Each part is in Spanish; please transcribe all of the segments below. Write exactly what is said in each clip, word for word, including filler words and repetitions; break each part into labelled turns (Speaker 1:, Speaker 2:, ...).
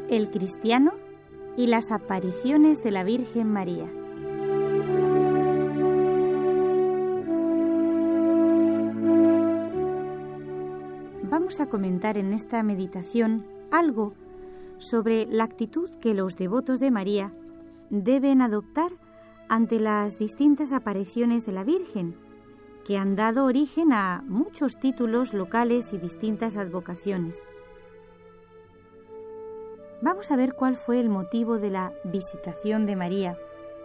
Speaker 1: El cristiano y las apariciones de la Virgen María. Vamos a comentar en esta meditación algo sobre la actitud que los devotos de María deben adoptar ante las distintas apariciones de la Virgen, que han dado origen a muchos títulos locales y distintas advocaciones. Vamos a ver cuál fue el motivo de la visitación de María.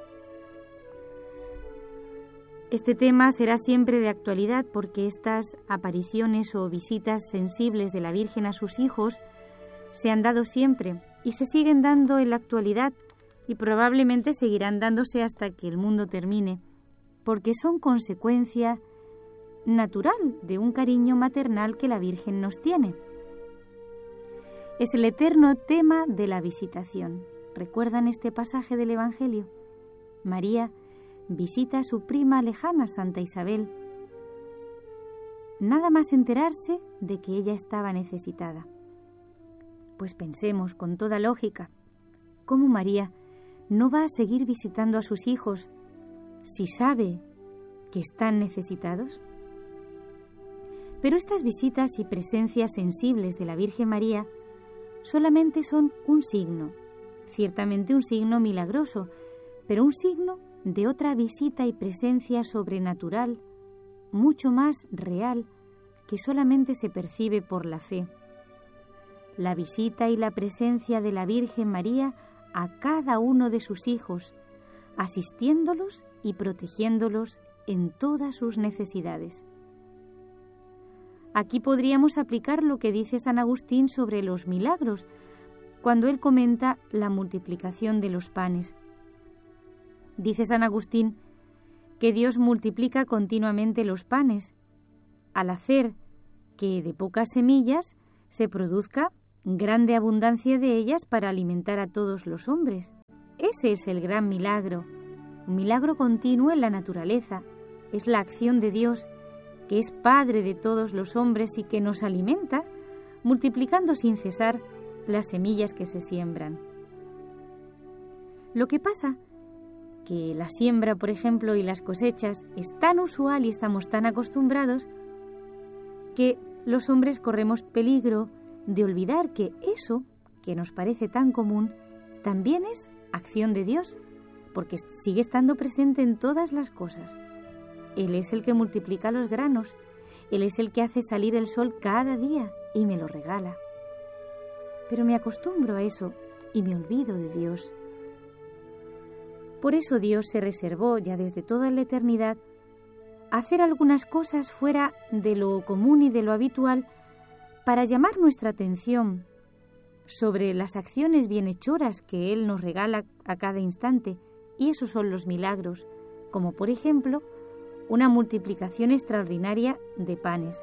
Speaker 1: Este tema será siempre de actualidad porque estas apariciones o visitas sensibles de la Virgen a sus hijos se han dado siempre y se siguen dando en la actualidad y probablemente seguirán dándose hasta que el mundo termine, porque son consecuencia natural de un cariño maternal que la Virgen nos tiene. Es el eterno tema de la visitación. ¿Recuerdan este pasaje del Evangelio? María visita a su prima lejana, Santa Isabel, nada más enterarse de que ella estaba necesitada. Pues pensemos con toda lógica, ¿cómo María no va a seguir visitando a sus hijos si sabe que están necesitados? Pero estas visitas y presencias sensibles de la Virgen María solamente son un signo, ciertamente un signo milagroso, pero un signo de otra visita y presencia sobrenatural, mucho más real, que solamente se percibe por la fe. La visita y la presencia de la Virgen María a cada uno de sus hijos, asistiéndolos y protegiéndolos en todas sus necesidades. Aquí podríamos aplicar lo que dice San Agustín sobre los milagros, cuando él comenta la multiplicación de los panes. Dice San Agustín que Dios multiplica continuamente los panes, al hacer que de pocas semillas se produzca grande abundancia de ellas para alimentar a todos los hombres. Ese es el gran milagro, un milagro continuo en la naturaleza. Es la acción de Dios, que es Padre de todos los hombres y que nos alimenta, multiplicando sin cesar las semillas que se siembran. Lo que pasa que la siembra, por ejemplo, y las cosechas es tan usual y estamos tan acostumbrados que los hombres corremos peligro de olvidar que eso, que nos parece tan común, también es acción de Dios, porque sigue estando presente en todas las cosas. Él es el que multiplica los granos, Él es el que hace salir el sol cada día y me lo regala. Pero me acostumbro a eso y me olvido de Dios. Por eso Dios se reservó ya desde toda la eternidad hacer algunas cosas fuera de lo común y de lo habitual para llamar nuestra atención sobre las acciones bienhechoras que Él nos regala a cada instante, y esos son los milagros, como por ejemplo una multiplicación extraordinaria de panes.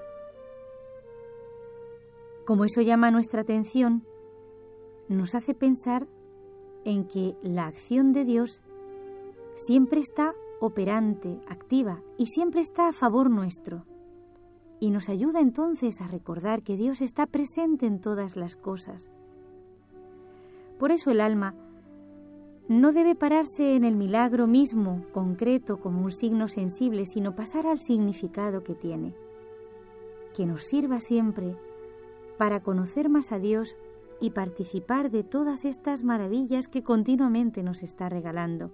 Speaker 1: Como eso llama nuestra atención, nos hace pensar en que la acción de Dios siempre está operante, activa, y siempre está a favor nuestro. Y nos ayuda entonces a recordar que Dios está presente en todas las cosas. Por eso el alma no debe pararse en el milagro mismo, concreto, como un signo sensible, sino pasar al significado que tiene, que nos sirva siempre para conocer más a Dios y participar de todas estas maravillas que continuamente nos está regalando.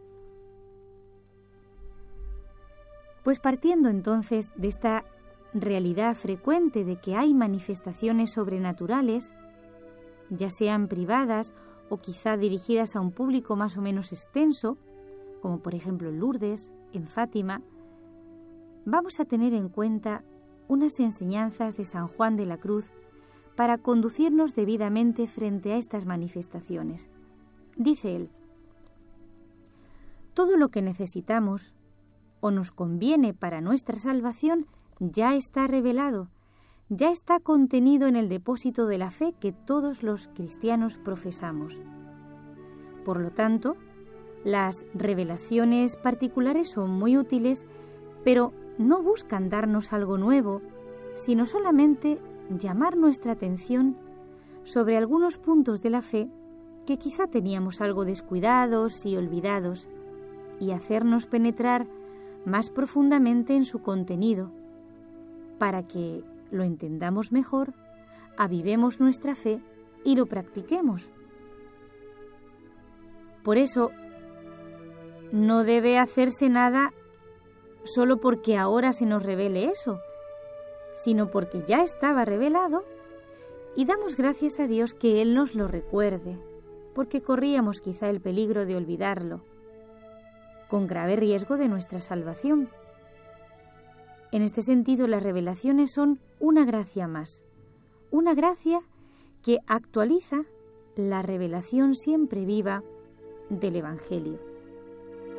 Speaker 1: Pues partiendo entonces de esta realidad frecuente de que hay manifestaciones sobrenaturales, ya sean privadas o quizá dirigidas a un público más o menos extenso, como por ejemplo en Lourdes, en Fátima, vamos a tener en cuenta unas enseñanzas de San Juan de la Cruz para conducirnos debidamente frente a estas manifestaciones. Dice él: todo lo que necesitamos o nos conviene para nuestra salvación ya está revelado, ya está contenido en el depósito de la fe que todos los cristianos profesamos. Por lo tanto, las revelaciones particulares son muy útiles, pero no buscan darnos algo nuevo, sino solamente llamar nuestra atención sobre algunos puntos de la fe que quizá teníamos algo descuidados y olvidados, y hacernos penetrar más profundamente en su contenido, para que lo entendamos mejor, avivemos nuestra fe y lo practiquemos. Por eso, no debe hacerse nada solo porque ahora se nos revele eso, sino porque ya estaba revelado y damos gracias a Dios que Él nos lo recuerde, porque corríamos quizá el peligro de olvidarlo, con grave riesgo de nuestra salvación. En este sentido, las revelaciones son una gracia más, una gracia que actualiza la revelación siempre viva del Evangelio.